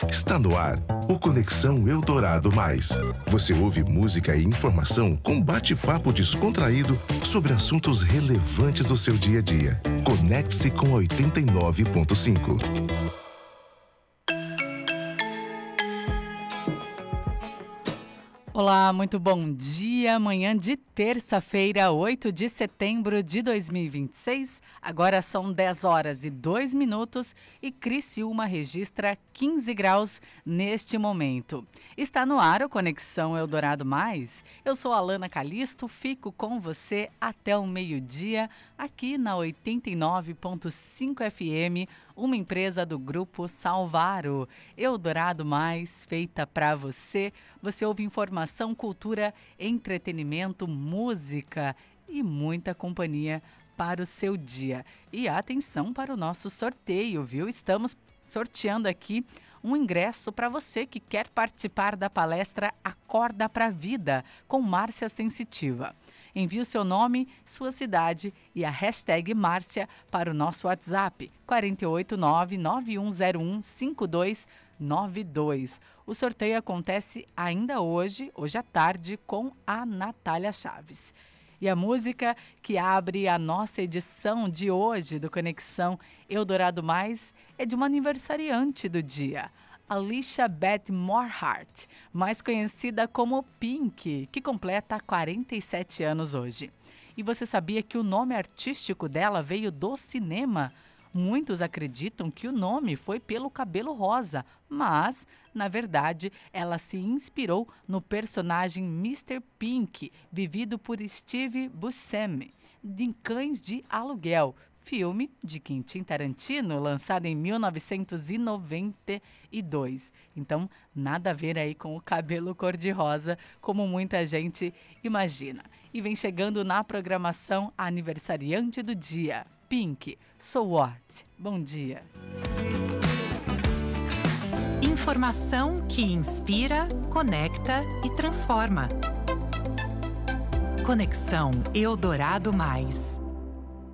Está no ar o Conexão Eldorado Mais. Você ouve música e informação com bate-papo descontraído sobre assuntos relevantes do seu dia a dia. Conecte-se com 89.5. Olá, muito bom dia. Manhã de terça-feira, 8 de setembro de 2026. Agora são 10 horas e 2 minutos e Criciúma registra 15 graus neste momento. Está no ar o Conexão Eldorado Mais. Eu sou a Alana Calisto, fico com você até o meio-dia aqui na 89.5 FM, uma empresa do Grupo Salvaro. Eldorado Mais, feita para você. Você ouve informação, cultura, entretenimento, música e muita companhia para o seu dia. E atenção para o nosso sorteio, viu? Estamos sorteando aqui um ingresso para você que quer participar da palestra Acorda pra Vida, com Márcia Sensitiva. Envie o seu nome, sua cidade e a hashtag Márcia para o nosso WhatsApp 489-9101-5292. O sorteio acontece ainda hoje à tarde, com a Natália Chaves. E a música que abre a nossa edição de hoje do Conexão Eldorado Mais é de uma aniversariante do dia, Alicia Beth Morhart, mais conhecida como Pink, que completa 47 anos hoje. E você sabia que o nome artístico dela veio do cinema? Muitos acreditam que o nome foi pelo cabelo rosa, mas, na verdade, ela se inspirou no personagem Mr. Pink, vivido por Steve Buscemi, de Cães de Aluguel, filme de Quentin Tarantino, lançado em 1992. Então, nada a ver aí com o cabelo cor-de-rosa, como muita gente imagina. E vem chegando na programação a aniversariante do dia, Pink, So What? Bom dia. Informação que inspira, conecta e transforma. Conexão Eldorado Mais.